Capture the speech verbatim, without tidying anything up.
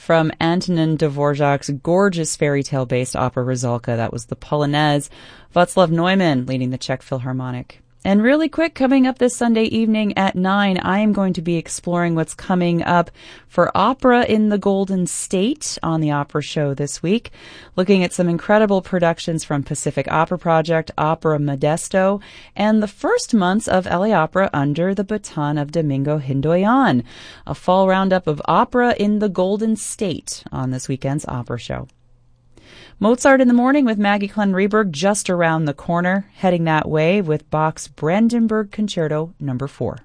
from Antonin Dvorak's gorgeous fairy tale-based opera Rusalka. That was the Polonaise. Václav Neumann leading the Czech Philharmonic. And really quick, coming up this Sunday evening at nine, I am going to be exploring what's coming up for opera in the Golden State on the Opera Show this week, looking at some incredible productions from Pacific Opera Project, Opera Modesto, and the first months of L A Opera under the baton of Domingo Hindoyan. A fall roundup of opera in the Golden State on this weekend's Opera Show. Mozart in the Morning with Maggie Klenn-Reberg just around the corner, heading that way with Bach's Brandenburg Concerto number four.